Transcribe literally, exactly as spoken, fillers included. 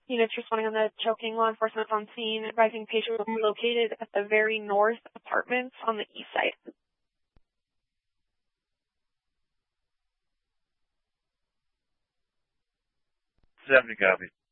Units responding on the choking, law enforcement on scene, advising patient was located at the very north apartments on the east side. seventy copy.